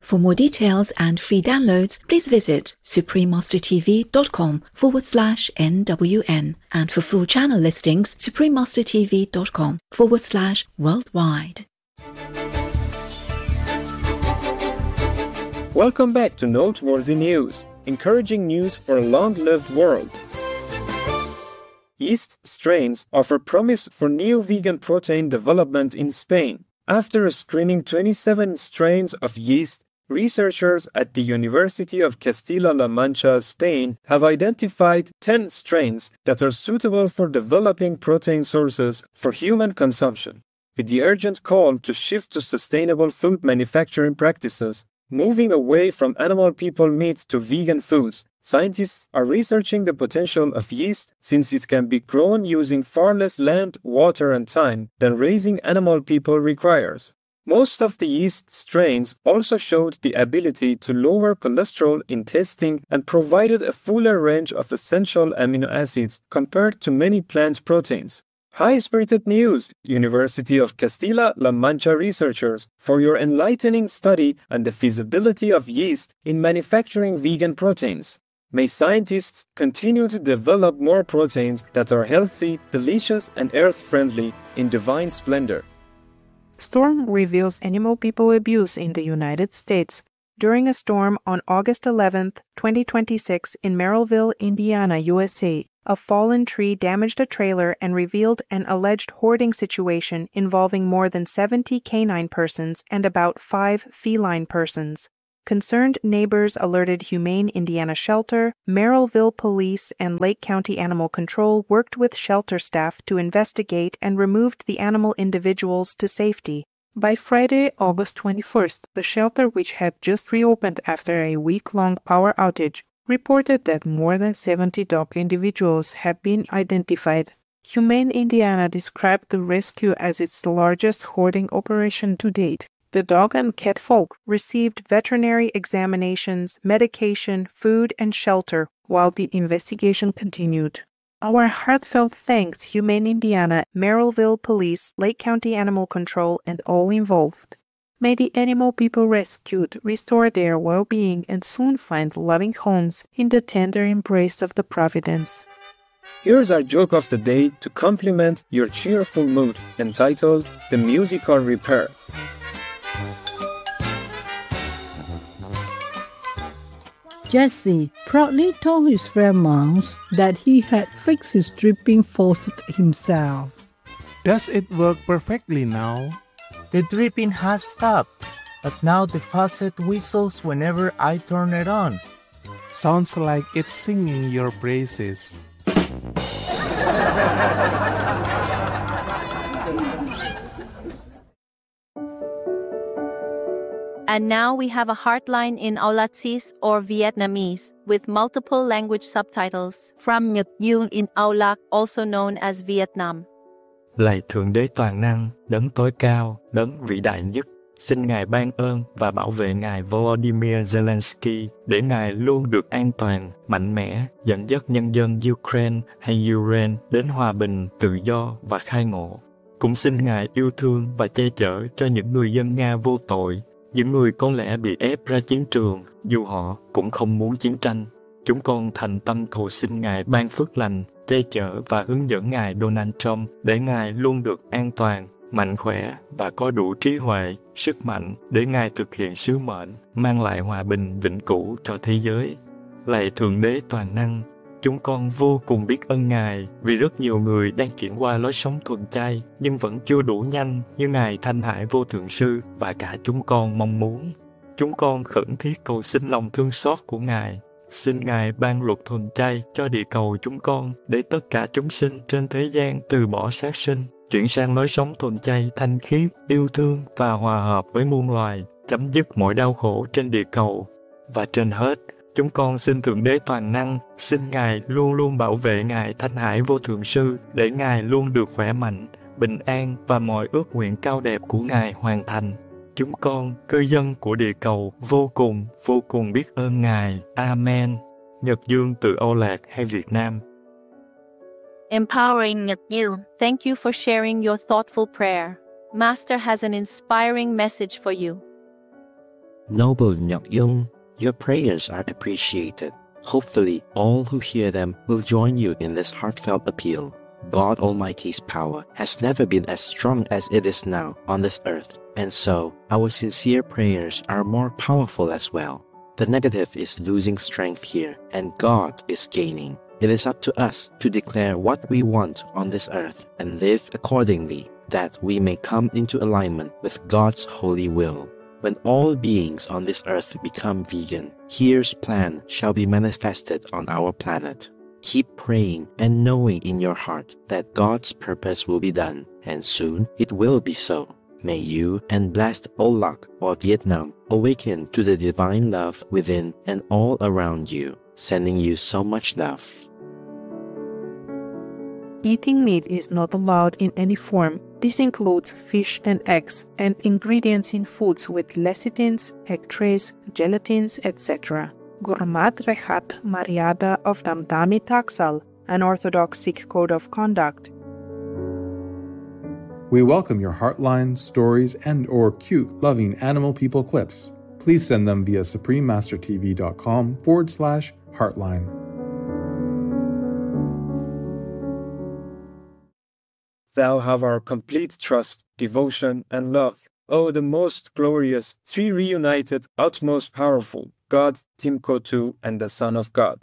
For more details and free downloads, please visit suprememastertv.com/NWN. And for full channel listings, suprememastertv.com/worldwide. Welcome back to Noteworthy News, encouraging news for a long-lived world. Yeast strains offer promise for new vegan protein development in Spain. After screening 27 strains of yeast, researchers at the University of Castilla-La Mancha, Spain, have identified 10 strains that are suitable for developing protein sources for human consumption. With the urgent call to shift to sustainable food manufacturing practices, moving away from animal-people meat to vegan foods, scientists are researching the potential of yeast since it can be grown using far less land, water, and time than raising animal-people requires. Most of the yeast strains also showed the ability to lower cholesterol in testing and provided a fuller range of essential amino acids compared to many plant proteins. High-spirited news, University of Castilla-La Mancha researchers, for your enlightening study on the feasibility of yeast in manufacturing vegan proteins. May scientists continue to develop more proteins that are healthy, delicious, and earth-friendly in divine splendor. Storm reveals animal people abuse in the United States. During a storm on August 11, 2026 in Merrillville, Indiana, USA, a fallen tree damaged a trailer and revealed an alleged hoarding situation involving more than 70 canine persons and about 5 feline persons. Concerned neighbors alerted Humane Indiana Shelter, Merrillville Police, and Lake County Animal Control worked with shelter staff to investigate and removed the animal individuals to safety. By Friday, August 21st, the shelter, which had just reopened after a week-long power outage, reported that more than 70 dog individuals had been identified. Humane Indiana described the rescue as its largest hoarding operation to date. The dog and cat folk received veterinary examinations, medication, food, and shelter while the investigation continued. Our heartfelt thanks, Humane Indiana, Merrillville Police, Lake County Animal Control, and all involved. May the animal people rescued restore their well-being and soon find loving homes in the tender embrace of the Providence. Here's our joke of the day to complement your cheerful mood, entitled The Musical Repair. Jesse proudly told his friend Mouse that he had fixed his dripping faucet himself. Does it work perfectly now? The dripping has stopped, but now the faucet whistles whenever I turn it on. Sounds like it's singing your praises. And now we have a heartline in Aulacese or Vietnamese with multiple language subtitles from Nhật Dương in Aulac, also known as Vietnam. Lạy Thượng Đế Toàn Năng, Đấng tối cao, Đấng vĩ đại nhất, xin Ngài ban ơn và bảo vệ Ngài Volodymyr Zelensky để Ngài luôn được an toàn, mạnh mẽ, dẫn dắt nhân dân Ukraine hay Ukraine đến hòa bình, tự do và khai ngộ. Cũng xin Ngài yêu thương và che chở cho những người dân Nga vô tội, những người có lẽ bị ép ra chiến trường dù họ cũng không muốn chiến tranh. Chúng con thành tâm cầu xin Ngài ban phước lành, che chở và hướng dẫn Ngài Donald Trump để Ngài luôn được an toàn, mạnh khỏe và có đủ trí huệ, sức mạnh để Ngài thực hiện sứ mệnh, mang lại hòa bình vĩnh cửu cho thế giới. Lạy Thượng Đế Toàn Năng, chúng con vô cùng biết ơn Ngài vì rất nhiều người đang chuyển qua lối sống thuần chay nhưng vẫn chưa đủ nhanh như Ngài Thanh Hải Vô Thượng Sư và cả chúng con mong muốn. Chúng con khẩn thiết cầu xin lòng thương xót của Ngài. Xin Ngài ban luật thuần chay cho địa cầu chúng con để tất cả chúng sinh trên thế gian từ bỏ sát sinh, chuyển sang lối sống thuần chay thanh khiết, yêu thương và hòa hợp với muôn loài, chấm dứt mọi đau khổ trên địa cầu. Và trên hết, chúng con xin Thượng Đế Toàn Năng, xin Ngài luôn luôn bảo vệ Ngài Thanh Hải Vô Thượng Sư để Ngài luôn được khỏe mạnh, bình an và mọi ước nguyện cao đẹp của Ngài hoàn thành. Chúng con, cư dân của địa cầu, vô cùng biết ơn Ngài. Amen. Nhật Dương từ Âu Lạc hay Việt Nam. Empowering Nhật Dương, thank you for sharing your thoughtful prayer. Master has an inspiring message for you. Noble Nyok Yung, your prayers are appreciated. Hopefully, all who hear them will join you in this heartfelt appeal. God Almighty's power has never been as strong as it is now on this earth, and so our sincere prayers are more powerful as well. The negative is losing strength here, and God is gaining. It is up to us to declare what we want on this earth and live accordingly, that we may come into alignment with God's holy will. When all beings on this earth become vegan, Here's plan shall be manifested on our planet. Keep praying and knowing in your heart that God's purpose will be done, and soon it will be so. May you and blessed Olac or Vietnam awaken to the divine love within and all around you, sending you so much love. Eating meat is not allowed in any form. This includes fish and eggs, and ingredients in foods with lecithins, egg trays, gelatins, etc. Gurmat Rehat Mariada of Damdami Taksal, an Orthodox Sikh code of conduct. We welcome your Heartline, stories, and/or cute, loving animal people clips. Please send them via suprememastertv.com/Heartline. Thou have our complete trust, devotion, and love. O the most glorious, three reunited, utmost powerful, God, Timkotu, and the Son of God.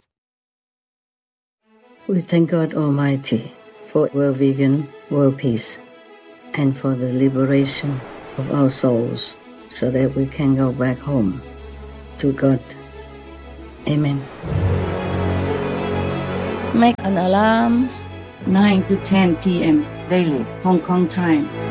We thank God Almighty for world vegan, world peace, and for the liberation of our souls so that we can go back home to God. Amen. Make an alarm 9 to 10 p.m. daily, Hong Kong time.